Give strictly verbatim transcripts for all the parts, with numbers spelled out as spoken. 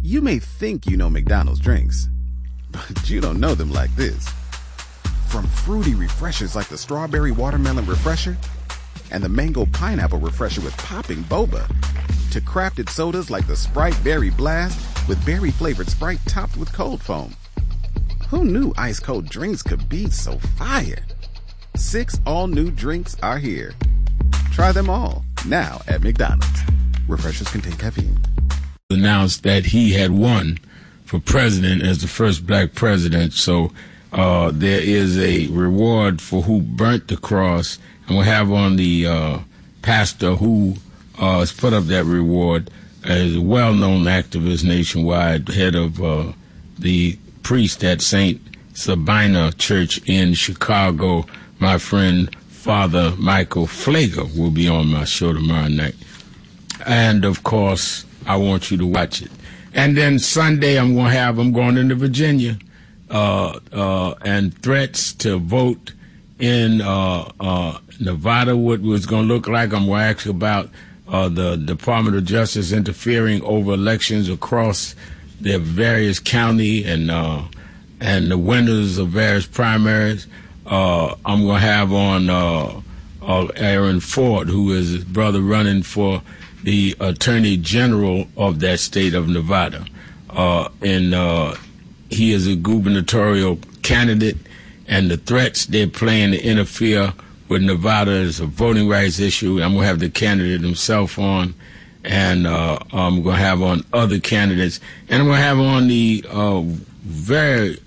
You may think you know McDonald's drinks, but you don't know them like this. From fruity refreshers like the Strawberry Watermelon Refresher and the Mango Pineapple Refresher with popping boba, to crafted sodas like the Sprite Berry Blast with berry-flavored Sprite topped with cold foam. Who knew ice-cold drinks could be so fire? Six all-new drinks are here. Try them all, now at McDonald's. Refreshers contain caffeine. Announced that he had won for president as the first black president, so uh, there is a reward for who burnt the cross, and we'll have on the uh, pastor who uh, has put up that reward as a well-known activist nationwide, head of uh, the priest at Saint Sabina Church in Chicago. My friend, Father Michael Pfleger, will be on my show tomorrow night. And, of course, I want you to watch it. And then Sunday, I'm going to have, I'm going into Virginia, uh, uh, and threats to vote in uh, uh, Nevada, what was going to look like. I'm going to ask about uh, the Department of Justice interfering over elections across the various county and uh, and the winners of various primaries. Uh, I'm going to have on uh, uh, Aaron Ford, who is his brother running for the Attorney General of that state of Nevada. Uh, and uh, he is a gubernatorial candidate, and the threats they're playing to interfere with Nevada is a voting rights issue. I'm going to have the candidate himself on, and uh, I'm going to have on other candidates. And I'm going to have on the uh, very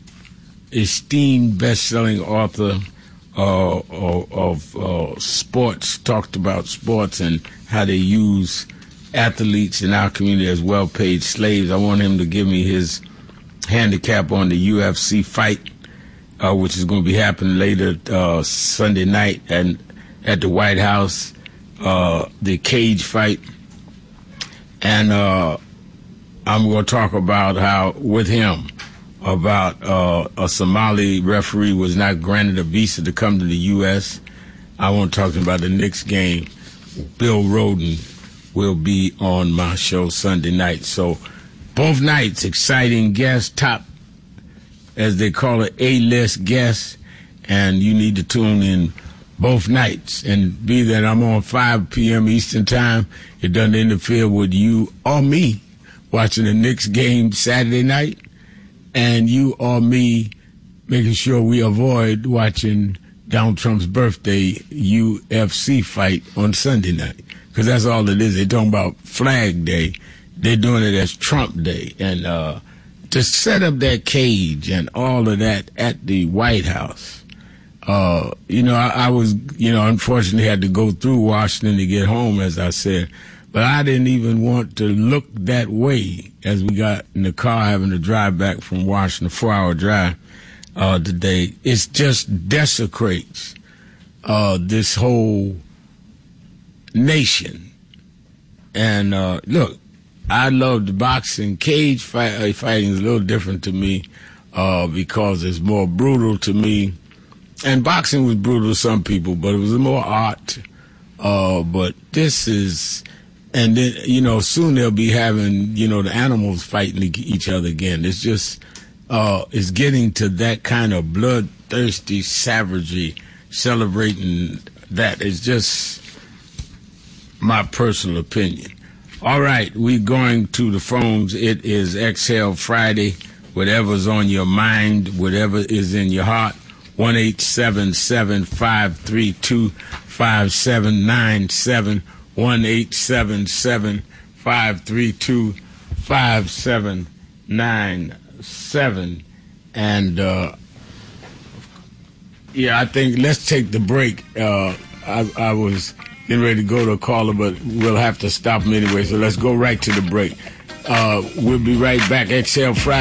esteemed best-selling author uh, of, of uh, sports, talked about sports and how they use athletes in our community as well-paid slaves. I want him to give me his handicap on the U F C fight, uh, which is going to be happening later uh, Sunday night and at the White House, uh, the cage fight. And uh, I'm going to talk about how, with him, about uh, a Somali referee was not granted a visa to come to the U S. I want to talk to him about the Knicks game. Bill Rhoden will be on my show Sunday night. So both nights, exciting guests, top, as they call it, A-list guests, and you need to tune in both nights. And be that I'm on five p.m. Eastern Time, it doesn't interfere with you or me watching the Knicks game Saturday night, and you or me making sure we avoid watching Donald Trump's birthday U F C fight on Sunday night, because that's all it is. They're talking about Flag Day. They're doing it as Trump Day. And uh, to set up that cage and all of that at the White House, uh, you know, I, I was, you know, unfortunately had to go through Washington to get home, as I said. But I didn't even want to look that way as we got in the car having to drive back from Washington, a four-hour drive uh, today. It just desecrates uh, this whole nation. And uh, look, I love the boxing. Cage fight, uh, fighting is a little different to me uh, because it's more brutal to me. And boxing was brutal to some people, but it was more art. Uh, but this is... And then, you know, soon they'll be having, you know, the animals fighting each other again. It's just, uh, it's getting to that kind of bloodthirsty savagery, celebrating that. It's just my personal opinion. All right, we're going to the phones. It is Exhale Friday. Whatever's on your mind, whatever is in your heart, one eight seven seven, five three two, five seven nine seven. one eight seven seven, five three two, five seven nine seven. And, uh, yeah, I think let's take the break. Uh, I, I was getting ready to go to a caller, but we'll have to stop him anyway, so let's go right to the break. Uh, we'll be right back. Exhale Friday.